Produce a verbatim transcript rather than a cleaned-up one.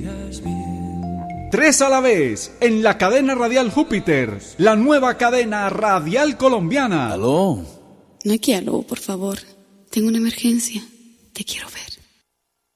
Tres a la vez, en la cadena radial Júpiter, la nueva cadena radial colombiana. ¿Aló? No hay que aló, por favor. Tengo una emergencia. Te quiero ver.